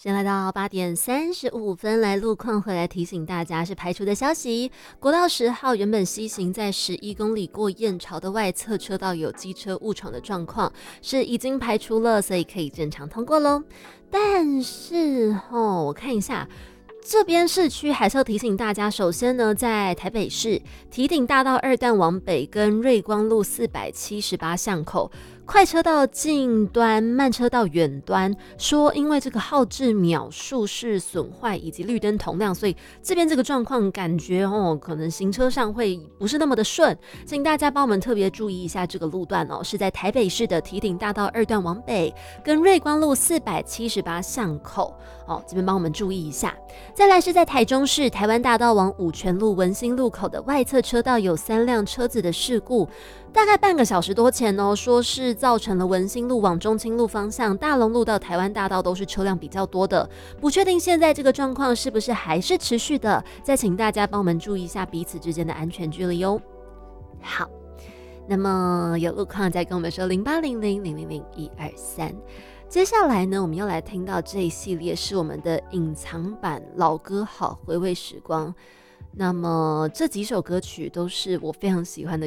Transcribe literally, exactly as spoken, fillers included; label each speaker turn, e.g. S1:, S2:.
S1: 先来到八点三十五分，来路况回来提醒大家是排除的消息。国道十号原本西行在十一公里过燕巢的外侧车道有机车误闯的状况，是已经排除了，所以可以正常通过咯。但是哦，我看一下。这边市区还是要提醒大家，首先呢，在台北市堤顶大道二段往北跟瑞光路四百七十八巷口，快车道近端、慢车道远端，说因为这个号志秒数是损坏以及绿灯同亮，所以这边这个状况感觉哦，可能行车上会不是那么的顺，请大家帮我们特别注意一下这个路段哦，是在台北市的堤顶大道二段往北跟瑞光路四百七十八巷口哦，这边帮我们注意一下。再来是在台中市台湾大道往五权路文心路口的外侧车道有三辆车子的事故，大概半个小时多前哦，说是造成了文心路往中清路方向、大龙路到台湾大道都是车辆比较多的，不确定现在这个状况是不是还是持续的，再请大家帮我们注意一下彼此之间的安全距离哦。好，那么有路况再跟我们说零八零零零零零一二三。接下来呢，我们要来听到这一系列是我们的隐藏版老歌好回味时光。那么这几首歌曲都是我非常喜欢的